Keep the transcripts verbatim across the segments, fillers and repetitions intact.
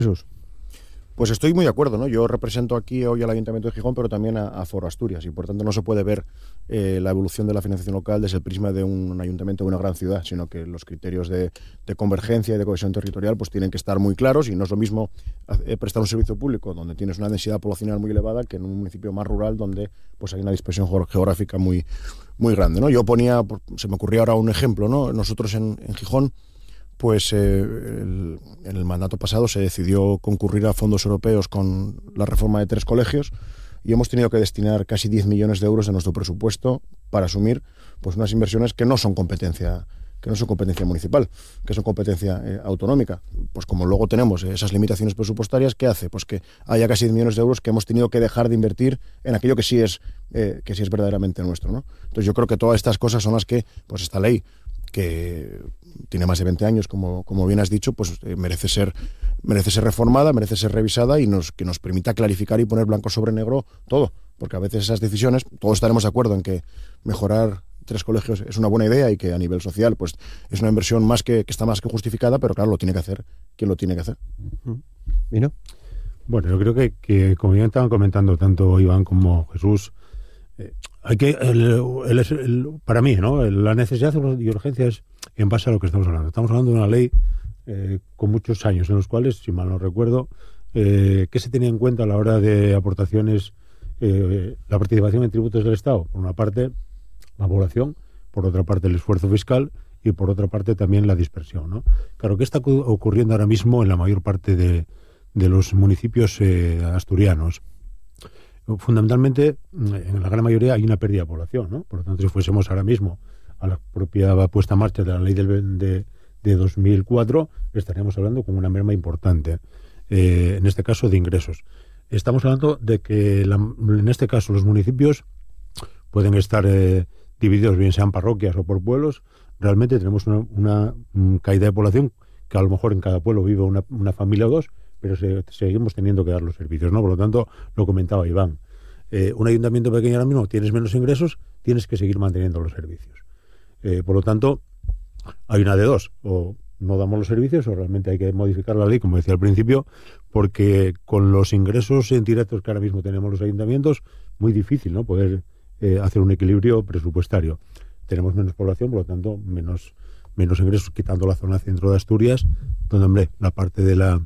Jesús. Pues estoy muy de acuerdo, ¿no? Yo represento aquí hoy al Ayuntamiento de Gijón, pero también a, a Foro Asturias, y por tanto no se puede ver eh, la evolución de la financiación local desde el prisma de un, un ayuntamiento de una gran ciudad, sino que los criterios de, de convergencia y de cohesión territorial pues tienen que estar muy claros, y no es lo mismo eh, prestar un servicio público donde tienes una densidad poblacional muy elevada que en un municipio más rural donde pues hay una dispersión geográfica muy, muy grande, ¿no? Yo ponía, se me ocurría ahora un ejemplo, ¿no? Nosotros en, en Gijón, pues eh, el, en el mandato pasado se decidió concurrir a fondos europeos con la reforma de tres colegios, y hemos tenido que destinar casi diez millones de euros de nuestro presupuesto para asumir pues unas inversiones que no son competencia que no son competencia municipal, que son competencia eh, autonómica. Pues como luego tenemos esas limitaciones presupuestarias, ¿qué hace? Pues que haya casi diez millones de euros que hemos tenido que dejar de invertir en aquello que sí es eh, que sí es verdaderamente nuestro, ¿no? Entonces yo creo que todas estas cosas son las que, pues esta ley, que tiene más de veinte años, como, como bien has dicho, pues eh, merece ser merece ser reformada, merece ser revisada, y nos, que nos permita clarificar y poner blanco sobre negro todo, porque a veces esas decisiones, todos estaremos de acuerdo en que mejorar tres colegios es una buena idea y que a nivel social pues es una inversión más que, que está más que justificada, pero claro, lo tiene que hacer quien lo tiene que hacer. ¿Vino? Bueno, yo creo que, que como ya estaban comentando tanto Iván como Jesús, eh, hay que el, el, el, para mí, ¿no? La necesidad y urgencia es en base a lo que estamos hablando. Estamos hablando de una ley eh, con muchos años, en los cuales, si mal no recuerdo, eh, ¿qué se tenía en cuenta a la hora de aportaciones? Eh, la participación en tributos del Estado, por una parte la población, por otra parte el esfuerzo fiscal, y por otra parte también la dispersión, ¿no? Claro, ¿qué está ocurriendo ahora mismo en la mayor parte de, de los municipios eh, asturianos? Fundamentalmente, en la gran mayoría hay una pérdida de población, ¿no? Por lo tanto, si fuésemos ahora mismo a la propia puesta en marcha de la ley del, de, de dos mil cuatro, estaríamos hablando con una merma importante, eh, en este caso de ingresos. Estamos hablando de que, la, en este caso, los municipios pueden estar eh, divididos, bien sean parroquias o por pueblos. Realmente tenemos una, una um, caída de población, que a lo mejor en cada pueblo vive una, una familia o dos, pero se, seguimos teniendo que dar los servicios, ¿no? Por lo tanto, lo comentaba Iván, eh, un ayuntamiento pequeño ahora mismo, tienes menos ingresos, tienes que seguir manteniendo los servicios. Eh, por lo tanto, hay una de dos: o no damos los servicios, o realmente hay que modificar la ley, como decía al principio, porque con los ingresos indirectos que ahora mismo tenemos los ayuntamientos, muy difícil, ¿no?, poder eh, hacer un equilibrio presupuestario. Tenemos menos población, por lo tanto, menos, menos ingresos, quitando la zona centro de Asturias, donde, hombre, la parte de la,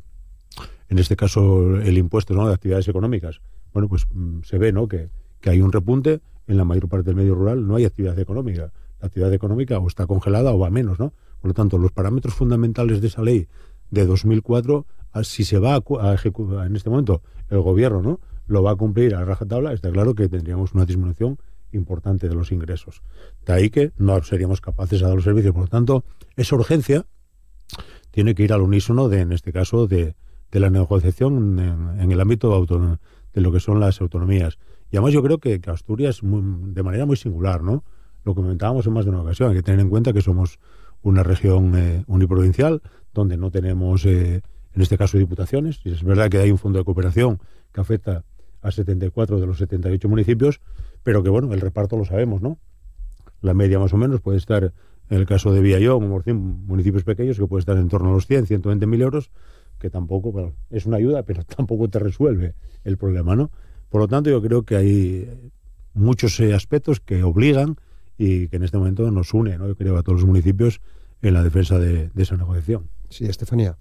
en este caso, el impuesto, ¿no?, de actividades económicas, bueno, pues mmm, se ve, ¿no?, que, que hay un repunte. En la mayor parte del medio rural no hay actividad económica. La actividad económica o está congelada o va menos, ¿no? Por lo tanto, los parámetros fundamentales de esa ley de dos mil cuatro, si se va a, a ejecutar en este momento, el gobierno, ¿no?, lo va a cumplir a rajatabla, está claro que tendríamos una disminución importante de los ingresos. De ahí que no seríamos capaces de dar los servicios. Por lo tanto, esa urgencia tiene que ir al unísono de, en este caso, de, de la negociación en, en el ámbito autónomo, de lo que son las autonomías. Y además yo creo que, que Asturias, muy, de manera muy singular, ¿no?, lo comentábamos en más de una ocasión, hay que tener en cuenta que somos una región eh, uniprovincial, donde no tenemos, eh, en este caso, diputaciones, y es verdad que hay un fondo de cooperación que afecta a setenta y cuatro de los setenta y ocho municipios, pero que, bueno, el reparto lo sabemos, ¿no? La media más o menos puede estar, en el caso de Villallón o Morcín, municipios pequeños, que puede estar en torno a los cien, ciento veinte mil euros, que tampoco, bueno, es una ayuda, pero tampoco te resuelve el problema, ¿no? Por lo tanto, yo creo que hay muchos eh, aspectos que obligan y que en este momento nos une, ¿no?, yo creo, a todos los municipios en la defensa de, de esa negociación. Sí, Estefanía.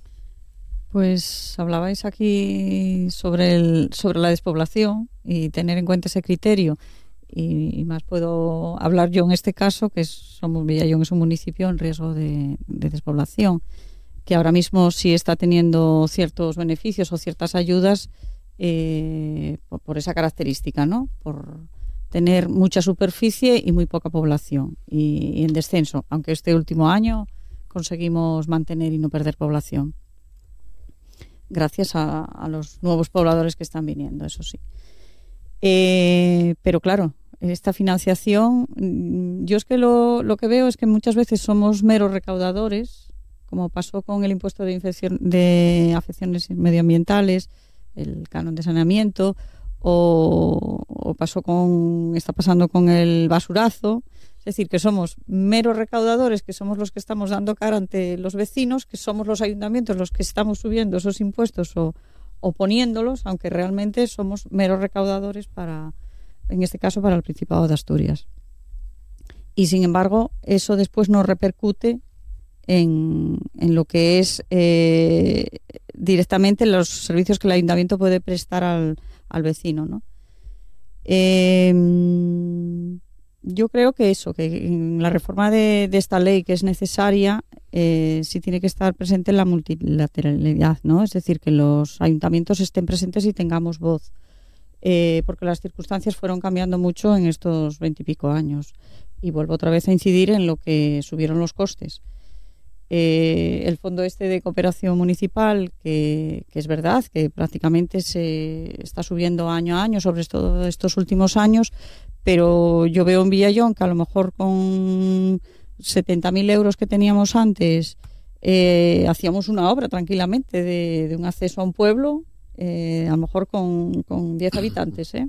Pues hablabais aquí sobre el, sobre la despoblación y tener en cuenta ese criterio, y, y más puedo hablar yo en este caso, que somos Villallón, es un municipio en riesgo de, de despoblación, que ahora mismo sí está teniendo ciertos beneficios o ciertas ayudas eh, por, por esa característica, ¿no?, por tener mucha superficie y muy poca población, y, y en descenso, aunque este último año conseguimos mantener y no perder población, gracias a, a los nuevos pobladores que están viniendo, eso sí. Eh, pero claro, esta financiación, yo es que lo, lo que veo es que muchas veces somos meros recaudadores, como pasó con el impuesto de, infección, de afecciones medioambientales, el canon de saneamiento, o, o pasó con, está pasando con el basurazo. Es decir, que somos meros recaudadores, que somos los que estamos dando cara ante los vecinos, que somos los ayuntamientos los que estamos subiendo esos impuestos o, o poniéndolos, aunque realmente somos meros recaudadores para, en este caso, para el Principado de Asturias. Y sin embargo, eso después nos repercute en, en lo que es eh, directamente los servicios que el ayuntamiento puede prestar al, al vecino, ¿no? Eh, yo creo que eso, que en la reforma de, de esta ley que es necesaria, eh, sí tiene que estar presente la multilateralidad, ¿no? Es decir, que los ayuntamientos estén presentes y tengamos voz, eh, porque las circunstancias fueron cambiando mucho en estos veintipico años. Y vuelvo otra vez a incidir en lo que subieron los costes. Eh, el fondo este de cooperación municipal, que, que es verdad que prácticamente se está subiendo año a año, sobre todo estos últimos años, pero yo veo en Villallón que a lo mejor con setenta mil euros que teníamos antes eh, hacíamos una obra tranquilamente de, de un acceso a un pueblo, eh, a lo mejor con, con diez habitantes, ¿eh?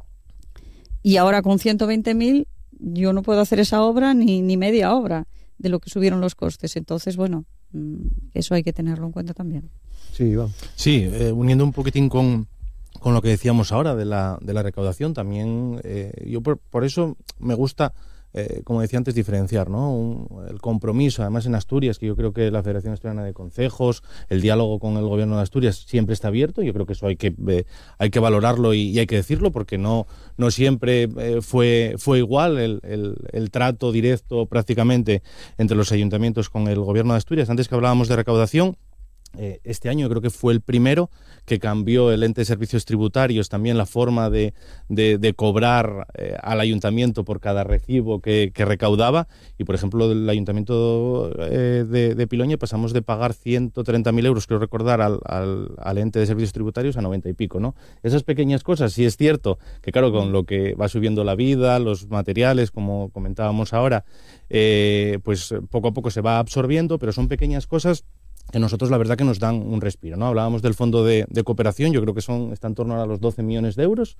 Y ahora con ciento veinte mil yo no puedo hacer esa obra ni, ni media obra de lo que subieron los costes. Entonces, bueno, eso hay que tenerlo en cuenta también. Sí, Iván. Sí, eh, uniendo un poquitín con, con lo que decíamos ahora de la, de la recaudación, también eh, yo por, por eso me gusta, eh, como decía antes, diferenciar, ¿no? Un, el compromiso, además en Asturias, que yo creo que la Federación Asturiana de Concejos, el diálogo con el Gobierno de Asturias siempre está abierto. Yo creo que eso hay que eh, hay que valorarlo y, y hay que decirlo, porque no no siempre eh, fue fue igual el, el, el trato directo prácticamente entre los ayuntamientos con el Gobierno de Asturias. Antes que hablábamos de recaudación, Eh, este año yo creo que fue el primero que cambió el ente de servicios tributarios, también la forma de, de, de cobrar eh, al ayuntamiento por cada recibo que, que recaudaba. Y por ejemplo, del ayuntamiento eh, de, de Piloña pasamos de pagar ciento treinta mil euros, creo recordar, al, al, al ente de servicios tributarios a noventa y pico, ¿no? Esas pequeñas cosas, sí es cierto que claro, con lo que va subiendo la vida, los materiales, como comentábamos ahora, eh, pues poco a poco se va absorbiendo, pero son pequeñas cosas que nosotros la verdad que nos dan un respiro, ¿no? Hablábamos del fondo de, de cooperación, yo creo que son está en torno a los doce millones de euros.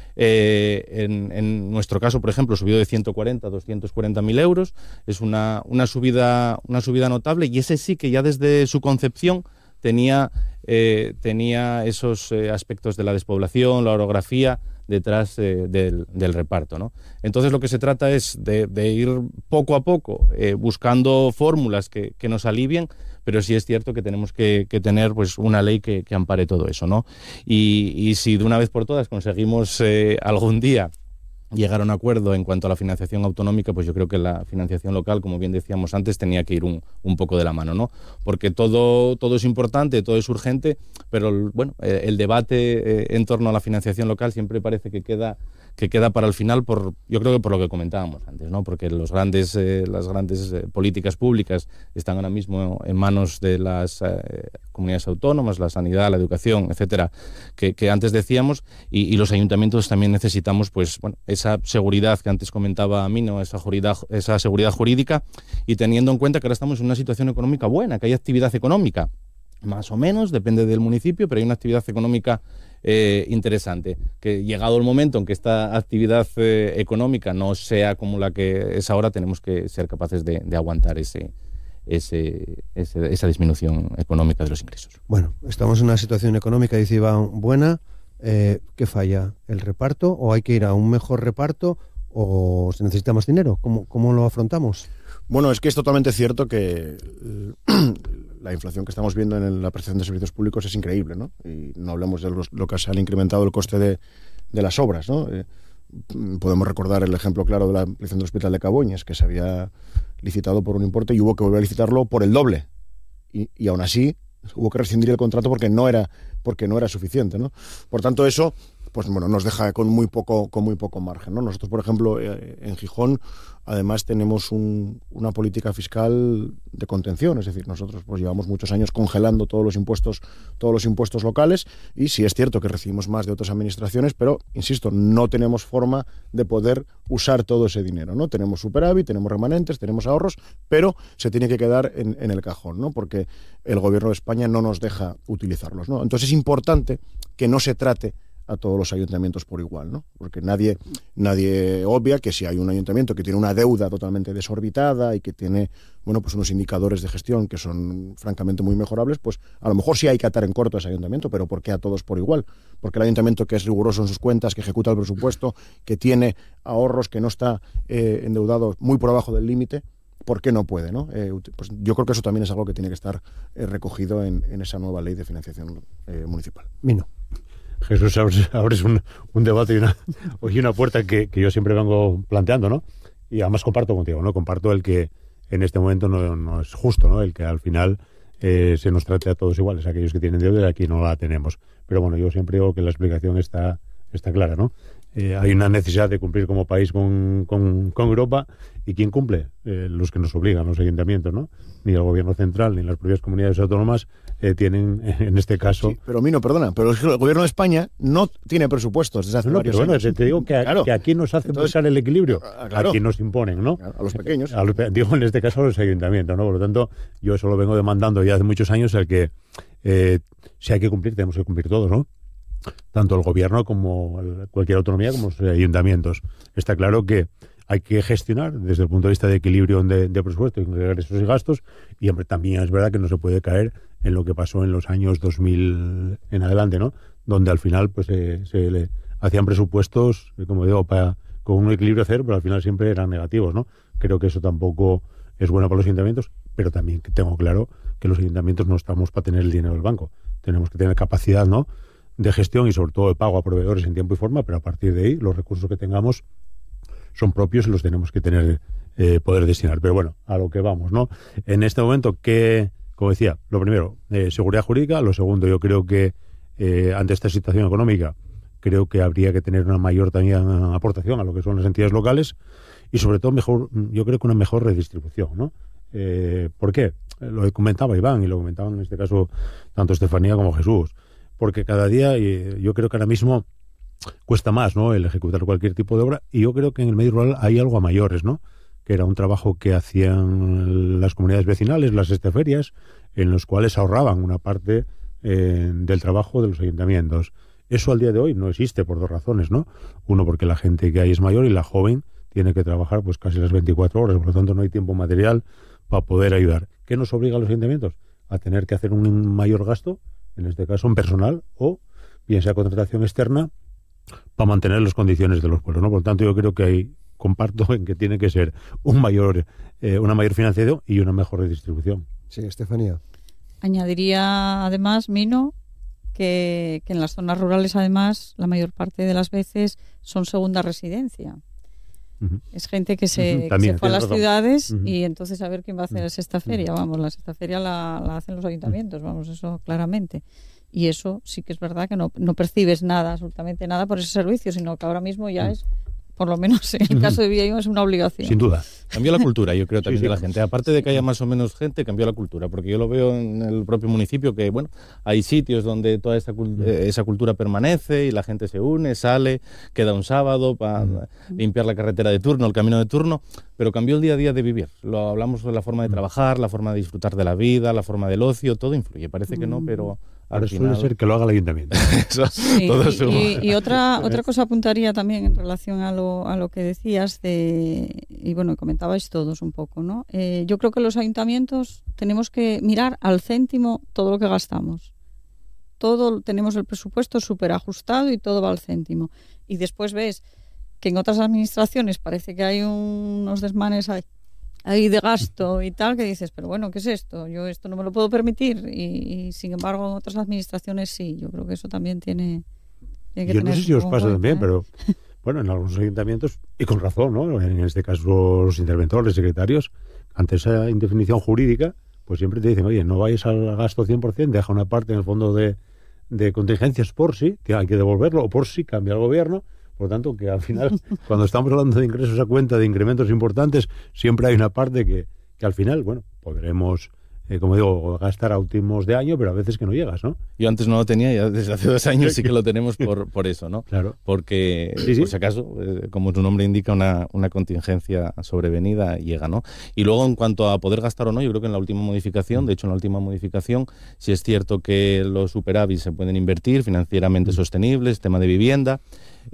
Eh, en, en nuestro caso, por ejemplo, subió de ciento cuarenta a doscientos cuarenta mil euros. Es una, una, subida, una subida notable, y ese sí que ya desde su concepción tenía, eh, tenía esos eh, aspectos de la despoblación, la orografía detrás eh, del, del reparto, ¿no? Entonces lo que se trata es de, de ir poco a poco eh, buscando fórmulas que, que nos alivien, pero sí es cierto que tenemos que, que tener pues una ley que, que ampare todo eso, ¿no? Y, y si de una vez por todas conseguimos eh, algún día llegar a un acuerdo en cuanto a la financiación autonómica, pues yo creo que la financiación local, como bien decíamos antes, tenía que ir un, un poco de la mano, ¿no? Porque todo, todo es importante, todo es urgente, pero bueno, eh, el debate eh, en torno a la financiación local siempre parece que queda que queda para el final, por yo creo que por lo que comentábamos antes, ¿no? Porque los grandes, eh, las grandes eh, políticas públicas están ahora mismo en manos de las eh, comunidades autónomas, la sanidad, la educación, etcétera, que, que antes decíamos, y, y los ayuntamientos también necesitamos, pues, bueno, esa seguridad que antes comentaba a mí, ¿no? Esa seguridad, esa seguridad jurídica, y teniendo en cuenta que ahora estamos en una situación económica buena, que hay actividad económica, más o menos, depende del municipio, pero hay una actividad económica eh, interesante, que llegado el momento en que esta actividad eh, económica no sea como la que es ahora, tenemos que ser capaces de, de aguantar ese, ese, ese, esa disminución económica de los ingresos. Bueno, estamos en una situación económica, dice Iván, buena. Eh, ¿Qué falla? ¿El reparto? ¿O hay que ir a un mejor reparto? ¿O se necesita más dinero? ¿Cómo, cómo lo afrontamos? Bueno, es que es totalmente cierto que la inflación que estamos viendo en la prestación de servicios públicos es increíble, ¿no? Y no hablemos de los, lo que se ha incrementado el coste de, de las obras, ¿no? Eh, podemos recordar el ejemplo claro de la ampliación del Hospital de Caboñes, que se había licitado por un importe y hubo que volver a licitarlo por el doble. Y, y aún así hubo que rescindir el contrato porque no era, porque no era suficiente, ¿no? Por tanto, eso pues bueno, nos deja con muy poco, con muy poco margen, ¿no? Nosotros, por ejemplo, eh, en Gijón, además tenemos un, una política fiscal de contención, es decir, nosotros pues llevamos muchos años congelando todos los impuestos, todos los impuestos locales, y sí es cierto que recibimos más de otras administraciones, pero insisto, no tenemos forma de poder usar todo ese dinero, ¿no? Tenemos superávit, tenemos remanentes, tenemos ahorros, pero se tiene que quedar en, en el cajón, ¿no? Porque el Gobierno de España no nos deja utilizarlos, ¿no? Entonces es importante que no se trate a todos los ayuntamientos por igual, ¿no? Porque nadie, nadie obvia que si hay un ayuntamiento que tiene una deuda totalmente desorbitada y que tiene, bueno, pues unos indicadores de gestión que son francamente muy mejorables, pues a lo mejor sí hay que atar en corto a ese ayuntamiento, pero ¿por qué a todos por igual? Porque el ayuntamiento que es riguroso en sus cuentas, que ejecuta el presupuesto, que tiene ahorros, que no está eh, endeudado muy por abajo del límite, ¿por qué no puede? ¿no? Eh, pues yo creo que eso también es algo que tiene que estar eh, recogido en, en esa nueva ley de financiación eh, municipal. Mino. Jesús, abres, abres un, un debate y una, y una puerta que, que yo siempre vengo planteando, ¿no? Y además comparto contigo, ¿no? Comparto el que en este momento no, no es justo, ¿no? El que al final eh, se nos trate a todos iguales, aquellos que tienen deuda y aquí no la tenemos. Pero bueno, yo siempre digo que la explicación está, está clara, ¿no? Eh, hay una necesidad de cumplir como país con, con, con Europa, y ¿quién cumple? Eh, los que nos obligan, los ayuntamientos, ¿no? Ni el gobierno central ni las propias comunidades autónomas eh, tienen, en este caso... Sí, pero Mino, perdona, pero el gobierno de España no tiene presupuestos desde hace no, varios pero bueno, años. Te digo que, claro. que aquí nos hace Entonces, buscar el equilibrio, claro. aquí nos imponen, ¿no? A los pequeños. A los, digo, en este caso a los ayuntamientos, ¿no? Por lo tanto, yo eso lo vengo demandando ya hace muchos años, el que eh, si hay que cumplir, tenemos que cumplir todos, ¿no? Tanto el gobierno como el, cualquier autonomía, como los ayuntamientos. Está claro que hay que gestionar desde el punto de vista de equilibrio de, de presupuesto, ingresos y gastos, y hombre, también es verdad que no se puede caer en lo que pasó en los años dos mil en adelante, ¿no? Donde al final pues eh, se le hacían presupuestos, como digo, para, con un equilibrio cero, pero al final siempre eran negativos, ¿no? Creo que eso tampoco es bueno para los ayuntamientos, pero también tengo claro que los ayuntamientos no estamos para tener el dinero del banco. Tenemos que tener capacidad, ¿no?, de gestión y sobre todo de pago a proveedores en tiempo y forma, pero a partir de ahí los recursos que tengamos son propios y los tenemos que tener eh, poder destinar. Pero bueno, a lo que vamos, ¿no? En este momento, que, como decía, lo primero, eh, seguridad jurídica. Lo segundo, yo creo que eh, ante esta situación económica, creo que habría que tener una mayor también aportación a lo que son las entidades locales y sobre todo mejor, yo creo que una mejor redistribución, ¿no? Eh, ¿Por qué? Lo comentaba Iván y lo comentaban en este caso tanto Estefanía como Jesús. Porque cada día, y yo creo que ahora mismo cuesta más, ¿no?, el ejecutar cualquier tipo de obra, y yo creo que en el medio rural hay algo a mayores, ¿no?, que era un trabajo que hacían las comunidades vecinales, las esteferias, en los cuales ahorraban una parte eh, del trabajo de los ayuntamientos. Eso al día de hoy no existe por dos razones, ¿no? Uno, porque la gente que hay es mayor y la joven tiene que trabajar pues casi las veinticuatro horas, por lo tanto no hay tiempo material para poder ayudar. ¿Qué nos obliga a los ayuntamientos? A tener que hacer un mayor gasto, en este caso en personal, o bien sea contratación externa, para mantener las condiciones de los pueblos, ¿no? Por lo tanto, yo creo que ahí comparto en que tiene que ser un mayor, eh, una mayor financiación y una mejor redistribución. Sí, Estefanía. Añadiría además, Mino, que, que en las zonas rurales además la mayor parte de las veces son segunda residencia. Uh-huh. Es gente que se, uh-huh. También, que se fue a las razón. ciudades uh-huh. y entonces a ver quién va a hacer uh-huh. esta feria. Vamos, la esta feria la, la hacen los ayuntamientos, vamos, eso claramente. Y eso sí que es verdad que no, no percibes nada, absolutamente nada por ese servicio, sino que ahora mismo ya uh-huh. es, por lo menos en el uh-huh. caso de Villaín, es una obligación. Sin duda. Cambió la cultura, yo creo, también sí, sí. de la gente. Aparte de que haya más o menos gente, cambió la cultura, porque yo lo veo en el propio municipio que, bueno, hay sitios donde toda esta uh-huh. eh, esa cultura permanece y la gente se une, sale, queda un sábado para uh-huh. limpiar la carretera de turno, el camino de turno, pero cambió el día a día de vivir. Lo hablamos de la forma de trabajar, la forma de disfrutar de la vida, la forma del ocio, todo influye. Parece que no, pero... Ahora suele ser que lo haga el ayuntamiento. Eso, sí, todo y, y, y otra otra cosa apuntaría también en relación a lo, a lo que decías de, y bueno, comentabais todos un poco, ¿no? Eh, yo creo que los ayuntamientos tenemos que mirar al céntimo todo lo que gastamos. Todo, tenemos el presupuesto súper ajustado y todo va al céntimo. Y después ves que en otras administraciones parece que hay unos desmanes ahí. ahí de gasto y tal, que dices, pero bueno, ¿qué es esto? Yo esto no me lo puedo permitir y, y sin embargo en otras administraciones sí. Yo creo que eso también tiene, tiene que Yo tener no sé si os pasa cuenta, también, ¿eh? pero bueno, en algunos ayuntamientos, y con razón, ¿no? En este caso los interventores, secretarios, ante esa indefinición jurídica, pues siempre te dicen, oye, no vayas al gasto cien por ciento, deja una parte en el fondo de, de contingencias por si, que hay que devolverlo, o por si cambia el gobierno. Por lo tanto, que al final, cuando estamos hablando de ingresos a cuenta, de incrementos importantes, siempre hay una parte que, que al final, bueno, podremos eh, como digo, gastar a últimos de año, pero a veces que no llegas, ¿no? Yo antes no lo tenía, ya desde hace dos años sí que lo tenemos por, por eso, ¿no? Claro. Porque, sí, sí. por si acaso, eh, como su nombre indica, una, una contingencia sobrevenida llega, ¿no? Y luego, en cuanto a poder gastar o no, yo creo que en la última modificación, de hecho, en la última modificación, sí es cierto que los superávit se pueden invertir, financieramente sostenibles, tema de vivienda.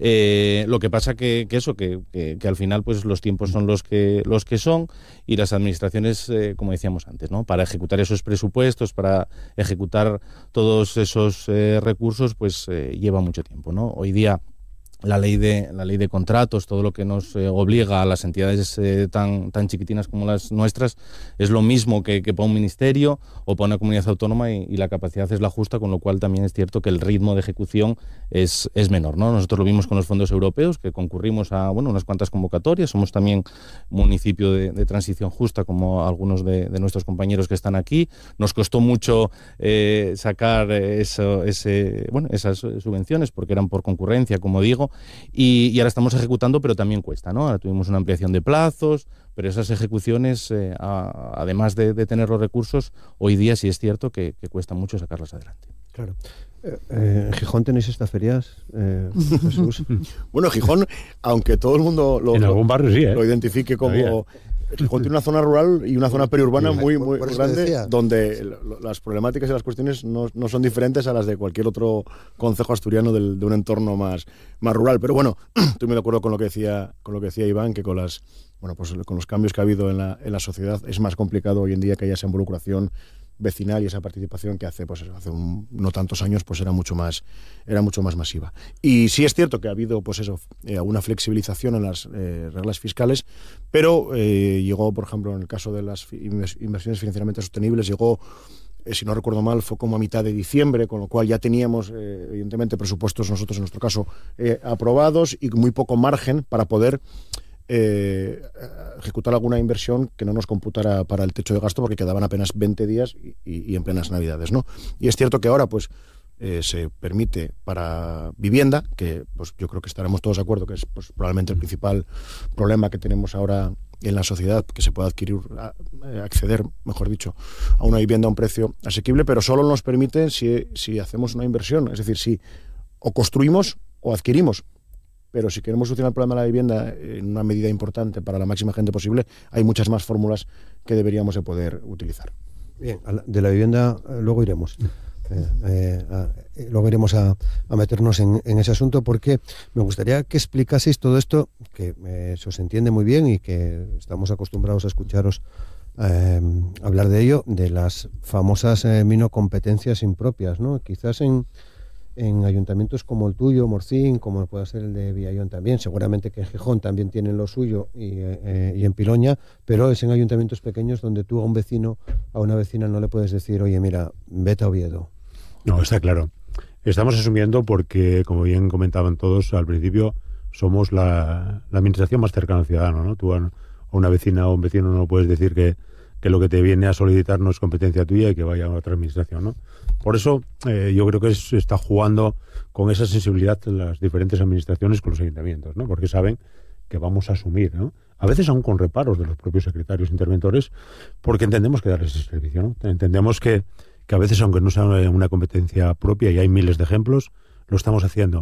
Eh, lo que pasa que, que eso, que, que, que al final pues los tiempos son los que los que son y las administraciones, eh, como decíamos antes, ¿no? Para ejecutar esos presupuestos, para ejecutar todos esos eh, recursos, pues eh, lleva mucho tiempo, ¿no? Hoy día la ley de la ley de contratos, todo lo que nos eh, obliga a las entidades eh, tan tan chiquitinas como las nuestras, es lo mismo que, que para un ministerio o para una comunidad autónoma y, y la capacidad es la justa, con lo cual también es cierto que el ritmo de ejecución es, es menor, ¿no? Nosotros lo vimos con los fondos europeos, que concurrimos a bueno unas cuantas convocatorias, somos también municipio de, de transición justa, como algunos de, de nuestros compañeros que están aquí. Nos costó mucho eh, sacar eso, ese, bueno, esas subvenciones, porque eran por concurrencia, como digo, Y, y ahora estamos ejecutando, pero también cuesta, ¿no? Ahora tuvimos una ampliación de plazos, pero esas ejecuciones, eh, a, además de, de tener los recursos, hoy día sí es cierto que, que cuesta mucho sacarlas adelante. Claro. Eh, eh, ¿En Gijón tenéis estas ferias, eh, Jesús? Bueno, Gijón, aunque todo el mundo lo, en algún barrio sí, ¿eh? lo identifique como... Gijón tiene una zona rural y una zona periurbana muy, muy, muy grande, donde las problemáticas y las cuestiones no, no son diferentes a las de cualquier otro concejo asturiano del, de un entorno más, más rural. Pero bueno, estoy muy de acuerdo con lo que decía, con lo que decía Iván, que con las bueno, pues con los cambios que ha habido en la, en la sociedad es más complicado hoy en día que haya esa involucración vecinal y esa participación que hace pues hace un, no tantos años pues era mucho más era mucho más masiva. Y sí es cierto que ha habido pues eso eh, una flexibilización en las eh, reglas fiscales, pero eh, llegó, por ejemplo, en el caso de las inversiones financieramente sostenibles, llegó, eh, si no recuerdo mal, fue como a mitad de diciembre, con lo cual ya teníamos eh, evidentemente presupuestos nosotros en nuestro caso eh, aprobados y muy poco margen para poder Eh, ejecutar alguna inversión que no nos computara para el techo de gasto, porque quedaban apenas veinte días y, y, y en plenas Navidades, ¿no? Y es cierto que ahora pues eh, se permite para vivienda, que pues yo creo que estaremos todos de acuerdo que es pues, probablemente el principal problema que tenemos ahora en la sociedad, que se pueda adquirir, a, a acceder, mejor dicho, a una vivienda a un precio asequible, pero solo nos permite si, si hacemos una inversión, es decir, si o construimos o adquirimos. Pero si queremos solucionar el problema de la vivienda en una medida importante para la máxima gente posible, hay muchas más fórmulas que deberíamos de poder utilizar. Bien, de la vivienda eh, luego iremos. Eh, eh, a, luego iremos a, a meternos en, en ese asunto, porque me gustaría que explicaseis todo esto, que eh, se os entiende muy bien y que estamos acostumbrados a escucharos eh, hablar de ello, de las famosas eh, minocompetencias impropias, ¿no? Quizás en en ayuntamientos como el tuyo, Morcín, como puede ser el de Villallón también, seguramente que en Gijón también tienen lo suyo y, eh, y en Piloña, pero es en ayuntamientos pequeños donde tú a un vecino, a una vecina no le puedes decir, oye, mira, vete a Oviedo. No, está claro. Estamos asumiendo porque, como bien comentaban todos al principio, somos la, la administración más cercana al ciudadano, ¿no? Tú a, a una vecina o un vecino no puedes decir que, que lo que te viene a solicitar no es competencia tuya y que vaya a otra administración, ¿no? Por eso eh, yo creo que se está jugando con esa sensibilidad las diferentes administraciones con los ayuntamientos, ¿no? Porque saben que vamos a asumir, ¿no? A veces aún con reparos de los propios secretarios interventores, porque entendemos que darles ese servicio, ¿no? Entendemos que, que a veces, aunque no sea una competencia propia, y hay miles de ejemplos, lo estamos haciendo.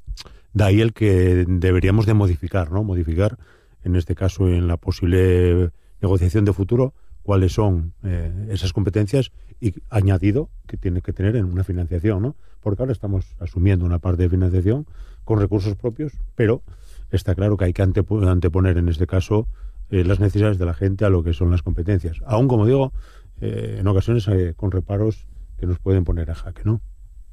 De ahí el que deberíamos de modificar, ¿no? Modificar, en este caso, en la posible negociación de futuro, cuáles son eh, esas competencias y añadido que tiene que tener en una financiación, ¿no? Porque ahora estamos asumiendo una parte de financiación con recursos propios, pero está claro que hay que antep- anteponer en este caso eh, las necesidades de la gente a lo que son las competencias. Aún, como digo, eh, en ocasiones eh, con reparos que nos pueden poner a jaque, ¿no?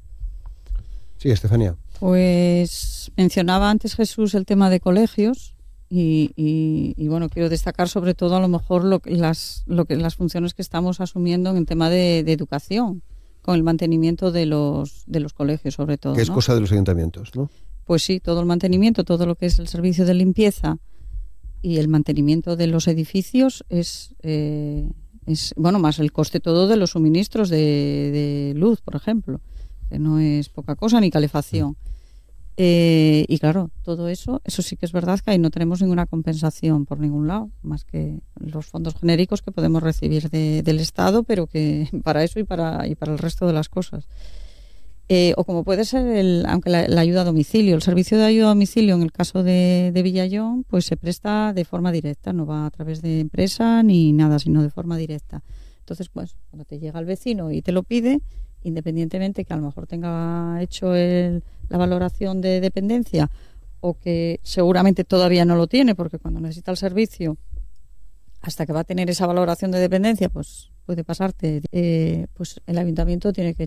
Sí, Estefanía. Pues mencionaba antes Jesús el tema de colegios. Y, y, y bueno, quiero destacar sobre todo a lo mejor lo que, las, lo que, las funciones que estamos asumiendo en el tema de, de educación, con el mantenimiento de los, de los colegios sobre todo. Que es, ¿no?, cosa de los ayuntamientos, ¿no? Pues sí, todo el mantenimiento, todo lo que es el servicio de limpieza y el mantenimiento de los edificios es, eh, es bueno, más el coste todo de los suministros de, de luz, por ejemplo, que no es poca cosa, ni calefacción. Eh, y claro, todo eso, eso sí que es verdad que ahí no tenemos ninguna compensación por ningún lado, más que los fondos genéricos que podemos recibir de, del Estado, pero que para eso y para, y para el resto de las cosas. Eh, o como puede ser, el, aunque la, la ayuda a domicilio, el servicio de ayuda a domicilio en el caso de, de Villallón, pues se presta de forma directa, no va a través de empresa ni nada, sino de forma directa. Entonces, pues, cuando te llega el vecino y te lo pide, independientemente que a lo mejor tenga hecho el, la valoración de dependencia o que seguramente todavía no lo tiene, porque cuando necesita el servicio, hasta que va a tener esa valoración de dependencia, pues puede pasarte, eh, pues el ayuntamiento tiene que